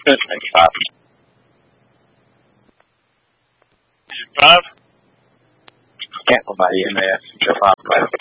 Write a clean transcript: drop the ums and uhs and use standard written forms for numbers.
Next five. Five? Can't nobody in there. Your five.